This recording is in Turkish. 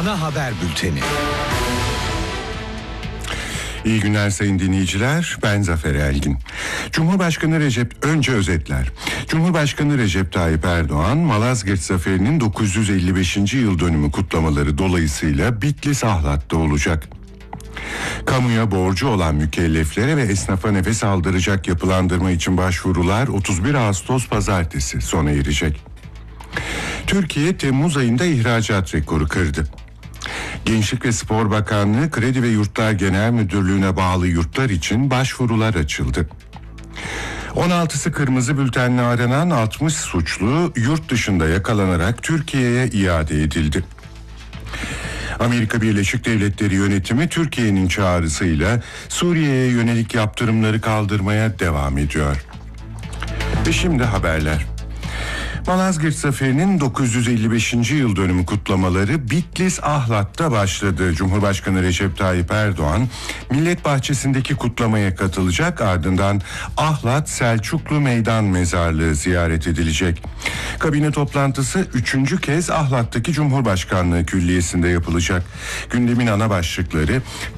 Ana haber bülteni. İyi günler sayın dinleyiciler, ben Zafer Elgin. Önce özetler. Cumhurbaşkanı Recep Tayyip Erdoğan, Malazgirt Zaferi'nin 955. yıl dönümü kutlamaları dolayısıyla Bitlis Ahlat'ta olacak. Kamuya borcu olan mükelleflere ve esnafa nefes aldıracak yapılandırma için başvurular 31 Ağustos Pazartesi sona erecek. Türkiye Temmuz ayında ihracat rekoru kırdı. Gençlik ve Spor Bakanlığı Kredi ve Yurtlar Genel Müdürlüğü'ne bağlı yurtlar için başvurular açıldı. 16'sı kırmızı bültenle aranan 60 suçlu yurt dışında yakalanarak Türkiye'ye iade edildi. Amerika Birleşik Devletleri yönetimi Türkiye'nin çağrısıyla Suriye'ye yönelik yaptırımları kaldırmaya devam ediyor. Ve şimdi haberler. Malazgirt Zaferi'nin 955. yıl dönümü kutlamaları Bitlis Ahlat'ta başladı. Cumhurbaşkanı Recep Tayyip Erdoğan Millet Bahçesi'ndeki kutlamaya katılacak, ardından Ahlat Selçuklu Meydan Mezarlığı ziyaret edilecek. Kabine toplantısı 3. kez Ahlat'taki Cumhurbaşkanlığı Külliyesi'nde yapılacak. Gündemin ana başlıkları: